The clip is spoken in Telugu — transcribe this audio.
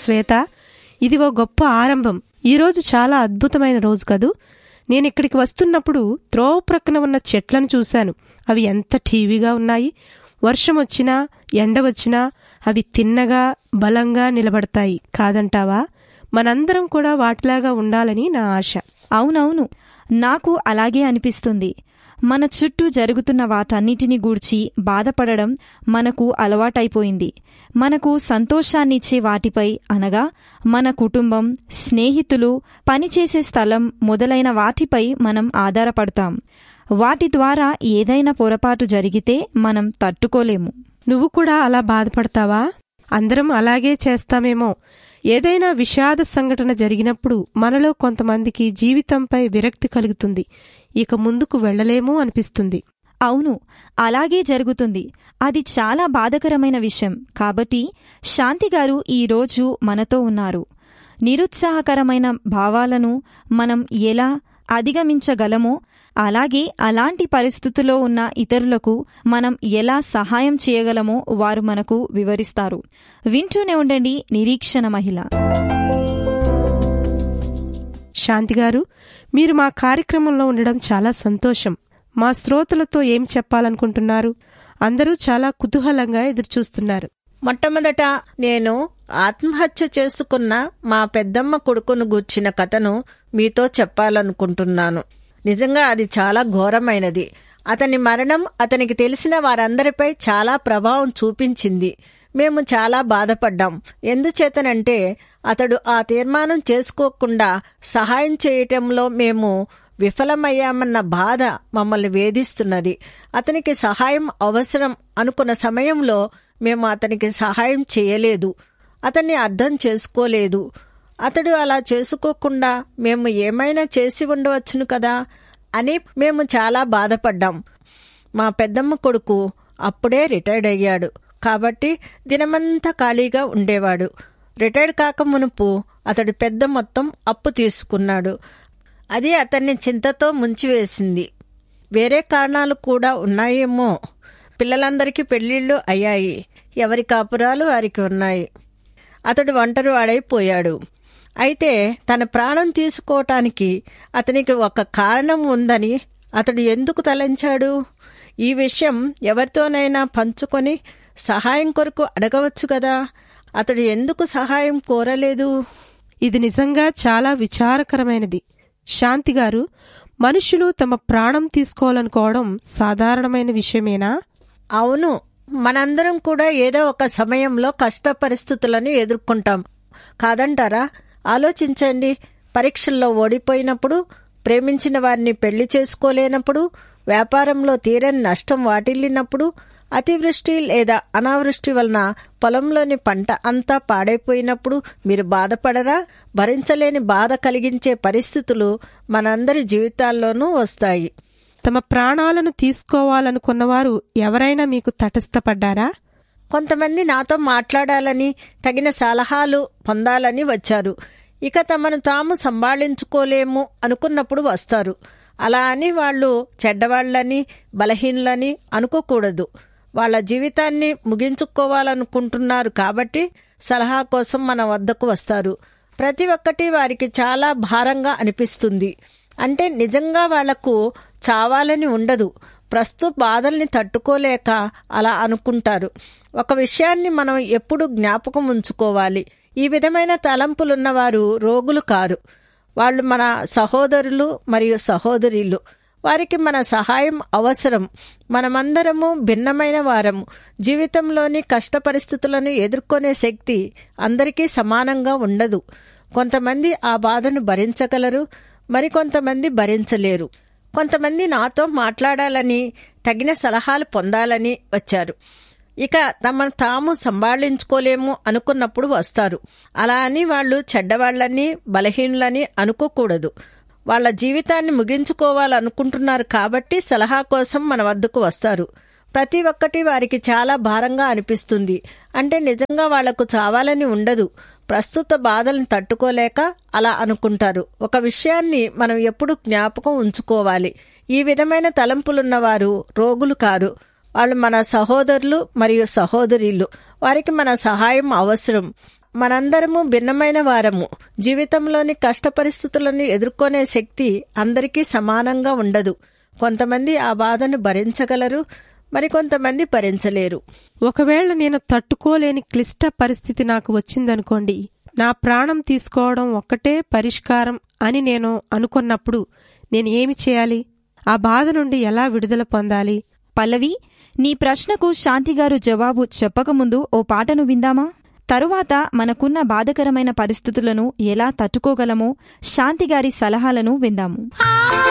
శ్వేత, ఇది ఓ గొప్ప ఆరంభం. ఈరోజు చాలా అద్భుతమైన రోజు కదూ. నేనిక్కడికి వస్తున్నప్పుడు త్రోవ ప్రక్కన ఉన్న చెట్లను చూశాను. అవి ఎంత ఠీవిగా ఉన్నాయి. వర్షం వచ్చినా ఎండ వచ్చినా అవి తిన్నగా బలంగా నిలబడతాయి కాదంటావా? మనందరం కూడా వాటిలాగా ఉండాలని నా ఆశ. అవునవును, నాకు అలాగే అనిపిస్తుంది. మన చుట్టూ జరుగుతున్న వాటన్నిటిని గూర్చి బాధపడడం మనకు అలవాటైపోయింది. మనకు సంతోషాన్నిచ్చే వాటిపై, అనగా మన కుటుంబం, స్నేహితులు, పనిచేసే స్థలం మొదలైన వాటిపై మనం ఆధారపడతాం. వాటి ద్వారా ఏదైనా పొరపాటు జరిగితే మనం తట్టుకోలేము. నువ్వు కూడా అలా బాధపడతావా? అందరం అలాగే చేస్తామేమో. ఏదైనా విషాద సంఘటన జరిగినప్పుడు మనలో కొంతమందికి జీవితంపై విరక్తి కలుగుతుంది. ఇక ముందుకు వెళ్లలేము అనిపిస్తుంది. అవును, అలాగే జరుగుతుంది. అది చాలా బాధకరమైన విషయం. కాబట్టి శాంతిగారు ఈరోజు మనతో ఉన్నారు. నిరుత్సాహకరమైన భావాలను మనం ఎలా అధిగమించగలమో, అలాగే అలాంటి పరిస్థితుల్లో ఉన్న ఇతరులకు మనం ఎలా సహాయం చేయగలమో వారు మనకు వివరిస్తారు. వింటూనే ఉండండి నిరీక్షణ మహిళ. శాంతిగారు, మీరు మా కార్యక్రమంలో ఉండడం చాలా సంతోషం. మా శ్రోతలతో ఏం చెప్పాలనుకుంటున్నారు? అందరూ చాలా కుతూహలంగా ఎదురుచూస్తున్నారు. మొట్టమొదట నేను ఆత్మహత్య చేసుకున్న మా పెద్దమ్మ కొడుకును గూర్చిన కథను మీతో చెప్పాలనుకుంటున్నాను. నిజంగా అది చాలా ఘోరమైనది. అతని మరణం అతనికి తెలిసిన వారందరిపై చాలా ప్రభావం చూపించింది. మేము చాలా బాధపడ్డాం. ఎందుచేతనంటే అతడు ఆ తీర్మానం చేసుకోకుండా సహాయం చేయటంలో మేము విఫలమయ్యామన్న బాధ మమ్మల్ని వేధిస్తున్నది. అతనికి సహాయం అవసరం అనుకున్న సమయంలో మేము అతనికి సహాయం చేయలేదు. అతన్ని అర్థం చేసుకోలేదు. అతడు అలా చేసుకోకుండా మేము ఏమైనా చేసి ఉండవచ్చును కదా అని మేము చాలా బాధపడ్డాం. మా పెద్దమ్మ కొడుకు అప్పుడే రిటైర్డ్ అయ్యాడు. కాబట్టి దినమంతా ఖాళీగా ఉండేవాడు. రిటైర్డ్ కాక మునుపు అతడు పెద్ద మొత్తం అప్పు తీసుకున్నాడు. అది అతన్ని చింతతో ముంచివేసింది. వేరే కారణాలు కూడా ఉన్నాయేమో. పిల్లలందరికీ పెళ్లిళ్ళు అయ్యాయి. ఎవరి కాపురాలు వారికి ఉన్నాయి. అతడు ఒంటరి వాడైపోయాడు. అయితే తన ప్రాణం తీసుకోవటానికి అతనికి ఒక కారణం ఉందని అతడు ఎందుకు తలంచాడు? ఈ విషయం ఎవరితోనైనా పంచుకొని సహాయం కొరకు అడగవచ్చు కదా. అతడు ఎందుకు సహాయం కోరలేదు? ఇది నిజంగా చాలా విచారకరమైనది. శాంతిగారు, మనుషులు తమ ప్రాణం తీసుకోవాలనుకోవడం సాధారణమైన విషయమేనా? అవును, మనందరం కూడా ఏదో ఒక సమయంలో కష్ట పరిస్థితులను ఎదుర్కొంటాం కాదంటారా? ఆలోచించండి. పరీక్షల్లో ఓడిపోయినప్పుడు, ప్రేమించిన వారిని పెళ్లి చేసుకోలేనప్పుడు, వ్యాపారంలో తీరని నష్టం వాటిల్లినప్పుడు, అతివృష్టి లేదా అనావృష్టి వలన పొలంలోని పంట అంతా పాడైపోయినప్పుడు మీరు బాధపడరా? భరించలేని బాధ కలిగించే పరిస్థితులు మనందరి జీవితాల్లోనూ వస్తాయి. తమ ప్రాణాలను తీసుకోవాలనుకున్నవారు ఎవరైనా మీకు తటస్థపడ్డారా? కొంతమంది నాతో మాట్లాడాలని, తగిన సలహాలు పొందాలని వచ్చారు. ఇక తమను తాము సంభాళించుకోలేము అనుకున్నప్పుడు వస్తారు. అలా అని వాళ్ళు చెడ్డవాళ్లని, బలహీనులని అనుకోకూడదు. వాళ్ళ జీవితాన్ని ముగించుకోవాలనుకుంటున్నారు కాబట్టి సలహా కోసం మన వద్దకు వస్తారు. ప్రతి ఒక్కటి వారికి చాలా భారంగా అనిపిస్తుంది. అంటే నిజంగా వాళ్లకు చావాలని ఉండదు. ప్రస్తుత బాధల్ని తట్టుకోలేక అలా అనుకుంటారు. ఒక విషయాన్ని మనం ఎప్పుడూ జ్ఞాపకం ఉంచుకోవాలి. ఈ విధమైన తలంపులున్నవారు రోగులు కారు. వాళ్ళు మన సహోదరులు మరియు సహోదరీలు. వారికి మన సహాయం అవసరం. మనమందరము భిన్నమైన వారము. జీవితంలోని కష్ట పరిస్థితులను ఎదుర్కొనే శక్తి అందరికీ సమానంగా ఉండదు. కొంతమంది ఆ బాధను భరించగలరు, మరికొంతమంది భరించలేరు. కొంతమంది నాతో మాట్లాడాలని, తగిన సలహాలు పొందాలని వచ్చారు. ఇక తమను తాము సంభాళించుకోలేము అనుకున్నప్పుడు వస్తారు. అలా అని వాళ్ళు చెడ్డవాళ్లని, బలహీనులని అనుకోకూడదు. వాళ్ళ జీవితాన్ని ముగించుకోవాలనుకుంటున్నారు కాబట్టి సలహా కోసం మన వద్దకు వస్తారు. ప్రతి ఒక్కటి వారికి చాలా భారంగా అనిపిస్తుంది. అంటే నిజంగా వాళ్లకు చావాలని ఉండదు. ప్రస్తుత బాధలను తట్టుకోలేక అలా అనుకుంటారు. ఒక విషయాన్ని మనం ఎప్పుడు జ్ఞాపకం ఉంచుకోవాలి. ఈ విధమైన తలంపులున్నవారు రోగులు కారు. వాళ్ళు మన సహోదరులు మరియు సహోదరీలు. వారికి మన సహాయం అవసరం. మనందరము భిన్నమైన వారము. జీవితంలోని కష్ట పరిస్థితులను ఎదుర్కొనే శక్తి అందరికీ సమానంగా ఉండదు. కొంతమంది ఆ బాధను భరించగలరు, మరికొంతమంది భరించలేరు. ఒకవేళ నేను తట్టుకోలేని క్లిష్ట పరిస్థితి నాకు వచ్చిందనుకోండి, నా ప్రాణం తీసుకోవడం ఒక్కటే పరిష్కారం అని నేను అనుకున్నప్పుడు నేను ఏమి చేయాలి? ఆ బాధ నుండి ఎలా విడుదల పొందాలి? పల్లవి, నీ ప్రశ్నకు శాంతిగారు జవాబు చెప్పకముందు ఓ పాటను విందామా? తరువాత మనకున్న బాధకరమైన పరిస్థితులను ఎలా తట్టుకోగలమో శాంతిగారి సలహాలను విందాము.